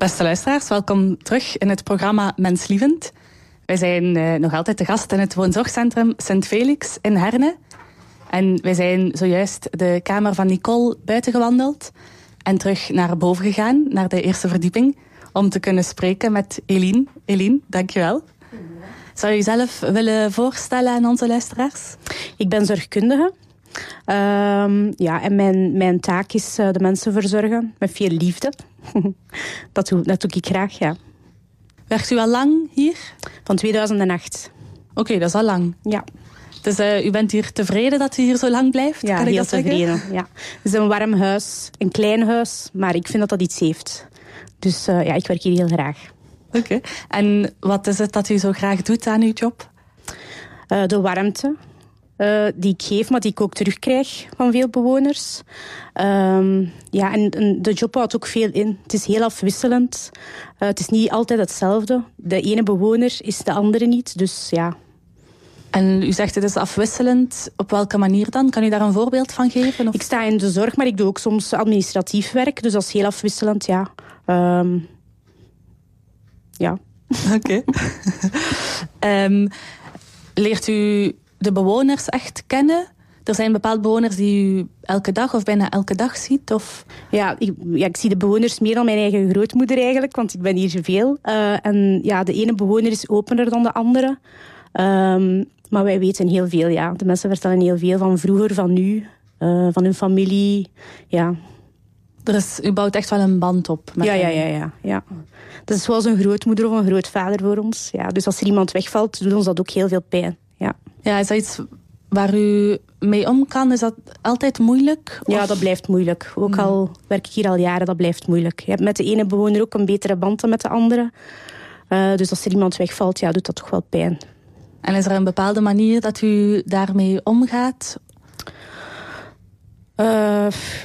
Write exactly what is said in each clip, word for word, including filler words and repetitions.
Beste luisteraars, welkom terug in het programma Menslievend. Wij zijn uh, nog altijd te gast in het woonzorgcentrum Sint Felix in Herne. En wij zijn zojuist de kamer van Nicole buiten gewandeld en terug naar boven gegaan, naar de eerste verdieping, om te kunnen spreken met Eline. Eline, dankjewel. Zou je jezelf willen voorstellen aan onze luisteraars? Ik ben zorgkundige. Um, ja, en mijn, mijn taak is uh, de mensen verzorgen met veel liefde. dat, doe, dat doe ik graag, ja. Werkt u al lang hier? Van tweeduizend acht. Oké, okay, dat is al lang. Ja. Dus uh, u bent hier tevreden dat u hier zo lang blijft? Ja, kan ik heel dat tevreden. zeggen? Ja. Het is een warm huis, een klein huis, maar ik vind dat dat iets heeft. Dus uh, ja, ik werk hier heel graag. Oké. Okay. En wat is het dat u zo graag doet aan uw job? Uh, de warmte. Uh, die ik geef, maar die ik ook terugkrijg van veel bewoners. Um, ja, en, en de job houdt ook veel in. Het is heel afwisselend. Uh, het is niet altijd hetzelfde. De ene bewoner is de andere niet, dus ja. En u zegt het is afwisselend. Op welke manier dan? Kan u daar een voorbeeld van geven? Of? Ik sta in de zorg, maar ik doe ook soms administratief werk. Dus dat is heel afwisselend, ja. Um, ja. Oké. Okay. um, leert u de bewoners echt kennen? Er zijn bepaalde bewoners die u elke dag of bijna elke dag ziet? Of? Ja, ik, ja, ik zie de bewoners meer dan mijn eigen grootmoeder eigenlijk, want ik ben hier zoveel. Uh, en ja, de ene bewoner is opener dan de andere. Um, maar wij weten heel veel, ja. De mensen vertellen heel veel van vroeger, van nu, uh, van hun familie, ja. Er is, u bouwt echt wel een band op met ja, ja, ja, ja, ja. Dat is zoals een grootmoeder of een grootvader voor ons. Ja. Dus als er iemand wegvalt, doet ons dat ook heel veel pijn. Ja. Ja, is dat iets waar u mee om kan? Is dat altijd moeilijk? Of? Ja, dat blijft moeilijk. Ook hmm. al werk ik hier al jaren, dat blijft moeilijk. Je hebt met de ene bewoner ook een betere band dan met de andere. Uh, dus als er iemand wegvalt, ja, doet dat toch wel pijn. En is er een bepaalde manier dat u daarmee omgaat? Uh,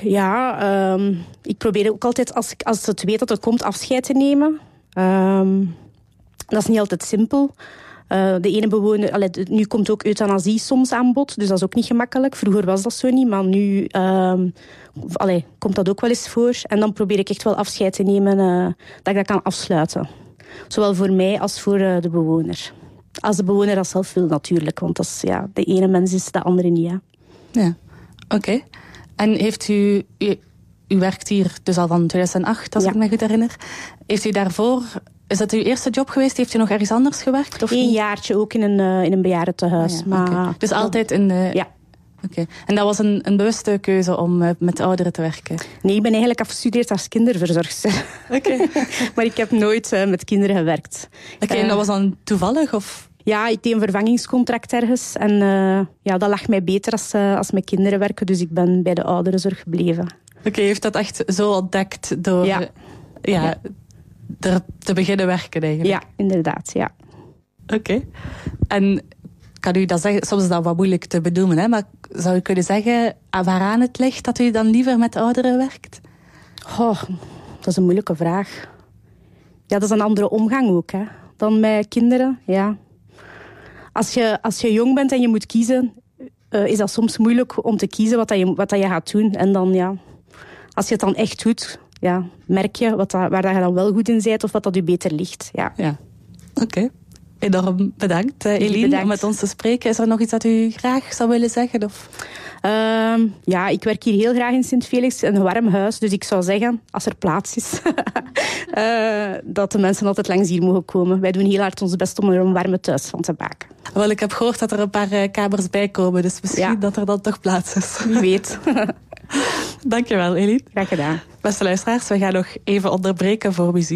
ja, um, ik probeer ook altijd, als ik als het weet dat het komt, afscheid te nemen. Um, dat is niet altijd simpel. Uh, de ene bewoner, allee, nu komt ook euthanasie soms aan bod, dus dat is ook niet gemakkelijk. Vroeger was dat zo niet, maar nu um, allee, komt dat ook wel eens voor. En dan probeer ik echt wel afscheid te nemen, uh, dat ik dat kan afsluiten. Zowel voor mij als voor uh, de bewoner. Als de bewoner dat zelf wil natuurlijk, want dat is, ja, de ene mens is de andere niet. Ja, ja. Oké. Okay. En heeft u, u... U werkt hier dus al van tweeduizend acht, als ja. ik me goed herinner. Heeft u daarvoor... Is dat uw eerste job geweest? Heeft u nog ergens anders gewerkt? Of Eén niet? jaartje ook in een, uh, in een bejaardentehuis. Ah, ja. maar... okay. Dus altijd in... Uh... Ja. Oké. Okay. En dat was een, een bewuste keuze om uh, met ouderen te werken? Nee, ik ben eigenlijk afgestudeerd als kinderverzorgster. Oké. Okay. Maar ik heb nooit uh, met kinderen gewerkt. Oké, okay, uh, en dat was dan toevallig? Of? Ja, ik deed een vervangingscontract ergens. En uh, ja, dat lag mij beter als, uh, als met kinderen werken. Dus ik ben bij de ouderenzorg gebleven. Oké, okay, heeft dat echt zo ontdekt door ja. Ja, ja. er te beginnen werken eigenlijk? Ja, inderdaad, ja. Oké. Okay. En kan u dat zeggen? Soms is dat wat moeilijk te benoemen, hè? Maar zou u kunnen zeggen waaraan het ligt dat u dan liever met ouderen werkt? Oh, dat is een moeilijke vraag. Ja, dat is een andere omgang ook, hè, dan met kinderen, ja. Als je, als je jong bent en je moet kiezen, uh, is dat soms moeilijk om te kiezen wat, dat je, wat dat je gaat doen. En dan, ja, als je het dan echt doet, ja, merk je wat dat, waar dat je dan wel goed in bent of wat dat je beter ligt. Ja, ja. Oké. Okay. Enorm bedankt, uh, Eline, bedankt. om met ons te spreken. Is er nog iets dat u graag zou willen zeggen? Of? Uh, ja, ik werk hier heel graag in Sint Felix, een warm huis. Dus ik zou zeggen, als er plaats is, uh, dat de mensen altijd langs hier mogen komen. Wij doen heel hard ons best om er een warme thuis van te maken. Wel, ik heb gehoord dat er een paar uh, kamers bij komen, dus misschien ja. dat er dan toch plaats is. Wie weet. Dankjewel, Eline. Graag gedaan. Beste luisteraars, we gaan nog even onderbreken voor muziek.